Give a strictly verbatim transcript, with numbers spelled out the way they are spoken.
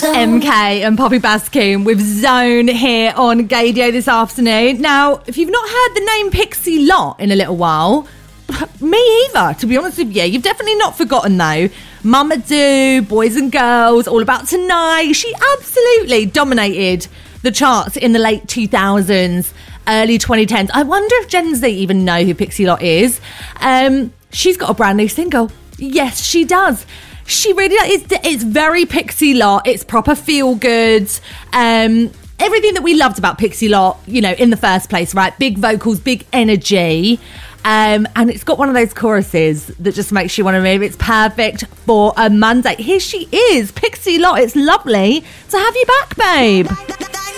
M K and Poppy Baskcoon with Zone here on Gaydio this afternoon. Now, if you've not heard the name Pixie Lott in a little while, me either, to be honest with you. You've definitely not forgotten, though. Mama Do, Boys and Girls, All About Tonight. She absolutely dominated the charts in the late two thousands, early twenty tens. I wonder if Gen Z even know who Pixie Lott is. Um, she's got a brand new single. Yes, she does. She really does. It's, it's very Pixie Lott. It's proper feel good. Um, everything that we loved about Pixie Lott, you know, in the first place, right? Big vocals, big energy. Um, and it's got one of those choruses that just makes you want to move. It's perfect for a Monday. Here she is, Pixie Lott. It's lovely to have you back, babe.